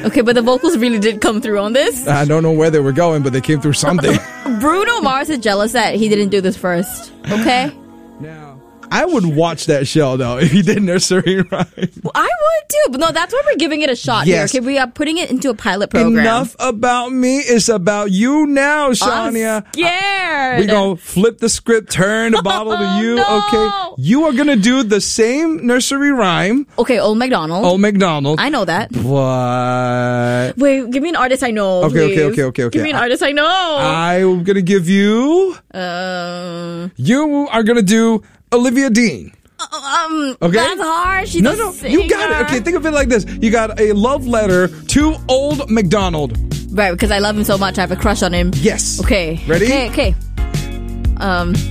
Okay, but the vocals really did come through on this. I don't know where they were going, but they came through something. Bruno Mars is jealous that he didn't do this first. Okay? Now, I would watch that show, though, if he did Nursery Rhyme. Well, I would too, but no, that's why we're giving it a shot Yes. here. Okay, we are putting it into a pilot program. Enough about me. It's about you now, Shania. I'm scared. We gonna flip the script, turn the bottle to you. No. Okay, you are gonna do the same nursery rhyme. Okay, Old MacDonald. Old MacDonald. I know that. What? Wait, give me an artist I know. Okay. please. Give me an artist I know. I'm gonna give you. You are gonna do Olivia Dean. Okay. That's hard. She's No, a you got it. singer. Okay, think of it like this. You got a love letter to Old MacDonald. Right, because I love him so much. I have a crush on him. Yes. Okay. Ready? Okay.